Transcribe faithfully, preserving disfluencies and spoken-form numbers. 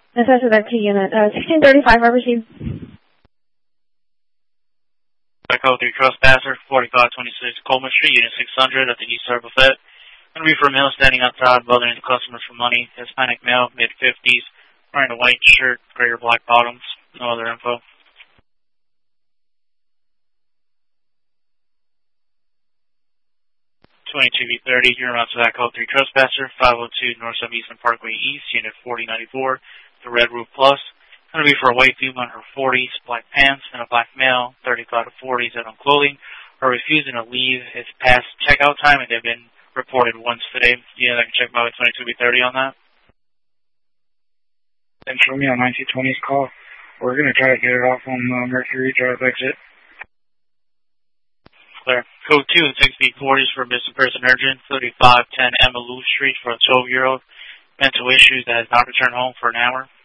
Assess with that T unit. Uh, sixteen thirty-five, I received. Echo three Trespasser, forty-five twenty-six Coleman Street, Unit six hundred at the East Star Buffet. Going to be for a male standing outside, bothering the customers for money. Hispanic male, mid-fifties, wearing a white shirt, gray or black bottoms. No other info. twenty-two B thirty, you're around to that call three Trespasser, five oh two North Southeastern Parkway East, Unit forty ninety-four, the Red Roof Plus. Going to be for a white female in her forties, black pants, and a black male, thirty-five to forty, that on clothing, are refusing to leave. It's past checkout time, and they've been reported once today. Yeah, I can check my twenty-two B thirty on that. Thanks for me on nineteen twenty's call. We're going to try to get it off on uh, Mercury Drive exit. Clear. Code two and six B forties for a missing person urgent, thirty-five ten Emma Lou Street for a twelve-year-old. Mental issues that has not returned home for an hour.